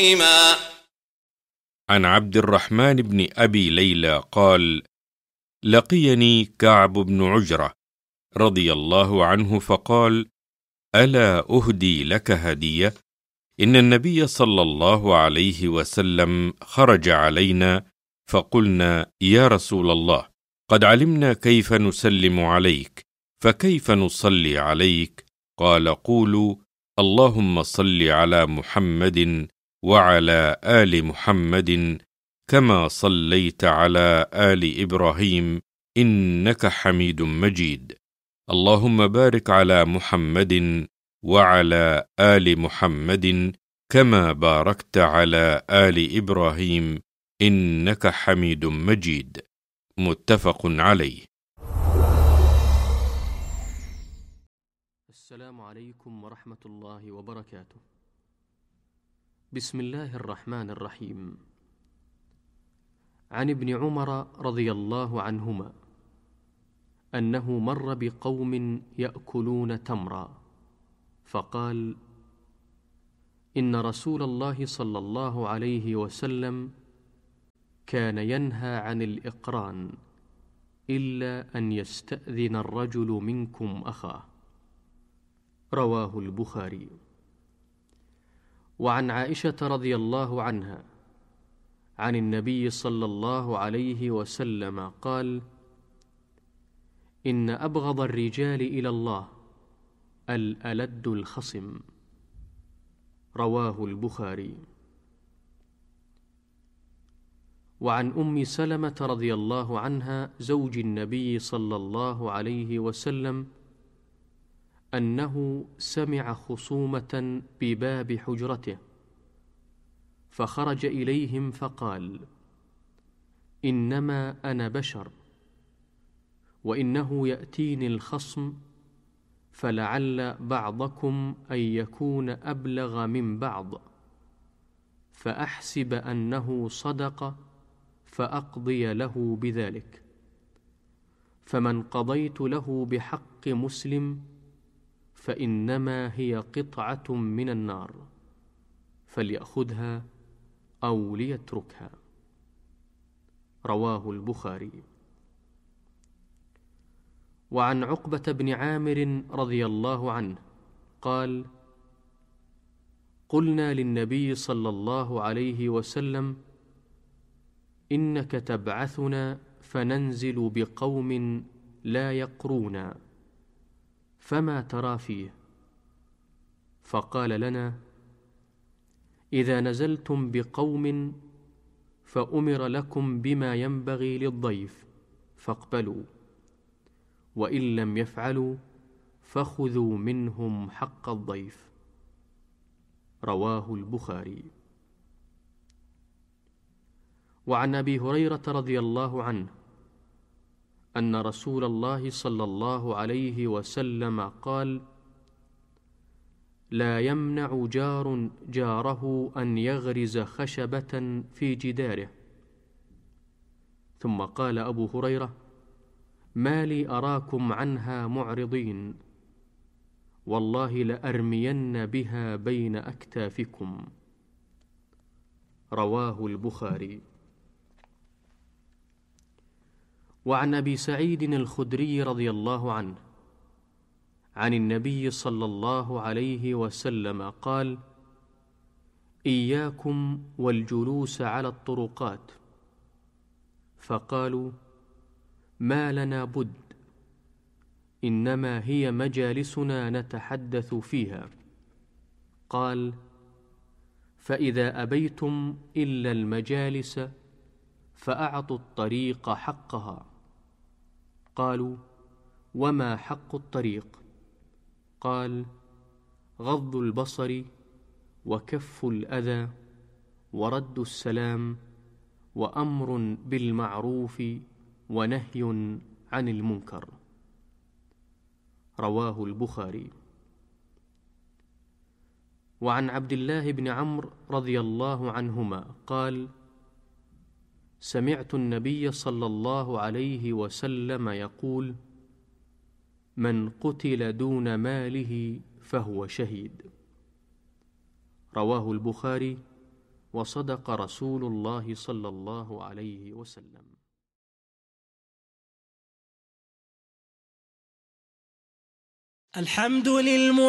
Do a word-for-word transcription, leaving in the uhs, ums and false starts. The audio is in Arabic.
عن عبد الرحمن بن أبي ليلى قال: لقيني كعب بن عجرة رضي الله عنه فقال: ألا أهدي لك هدية؟ إن النبي صلى الله عليه وسلم خرج علينا فقلنا: يا رسول الله، قد علمنا كيف نسلم عليك، فكيف نصلي عليك؟ قال: قولوا: اللهم صل على محمد وعلى آل محمد كما صليت على آل إبراهيم إنك حميد مجيد، اللهم بارك على محمد وعلى آل محمد كما باركت على آل إبراهيم إنك حميد مجيد. متفق عليه. السلام عليكم ورحمة الله وبركاته. بسم الله الرحمن الرحيم. عن ابن عمر رضي الله عنهما أنه مر بقوم يأكلون تمرا فقال: إن رسول الله صلى الله عليه وسلم كان ينهى عن الإقران إلا أن يستأذن الرجل منكم أخاه. رواه البخاري. وعن عائشة رضي الله عنها عن النبي صلى الله عليه وسلم قال: إن أبغض الرجال إلى الله الألد الخصم. رواه البخاري. وعن أم سلمة رضي الله عنها زوج النبي صلى الله عليه وسلم أنه سمع خصومة بباب حجرته فخرج إليهم فقال: إنما أنا بشر، وإنه يأتيني الخصم فلعل بعضكم أن يكون أبلغ من بعض، فأحسب أنه صدق فأقضي له بذلك، فمن قضيت له بحق مسلم فإنما هي قطعة من النار، فليأخذها أو ليتركها. رواه البخاري. وعن عقبة بن عامر رضي الله عنه قال: قلنا للنبي صلى الله عليه وسلم: إنك تبعثنا فننزل بقوم لا يقرونا، فما ترى فيه؟ فقال لنا: إذا نزلتم بقوم فأمر لكم بما ينبغي للضيف فاقبلوا، وإن لم يفعلوا فخذوا منهم حق الضيف. رواه البخاري. وعن أبي هريرة رضي الله عنه أن رسول الله صلى الله عليه وسلم قال: لا يمنع جار جاره أن يغرز خشبة في جداره. ثم قال أبو هريرة: ما لي أراكم عنها معرضين، والله لأرمين بها بين أكتافكم. رواه البخاري. وعن أبي سعيد الخدري رضي الله عنه عن النبي صلى الله عليه وسلم قال: إياكم والجلوس على الطرقات. فقالوا: ما لنا بد، إنما هي مجالسنا نتحدث فيها. قال: فإذا أبيتم إلا المجالس فأعطوا الطريق حقها. قالوا: وما حق الطريق؟ قال: غض البصر، وكف الأذى، ورد السلام، وأمر بالمعروف، ونهي عن المنكر. رواه البخاري. وعن عبد الله بن عمرو رضي الله عنهما قال: سمعت النبي صلى الله عليه وسلم يقول: من قتل دون ماله فهو شهيد. رواه البخاري وصدق رسول الله صلى الله عليه وسلم. الحمد لله.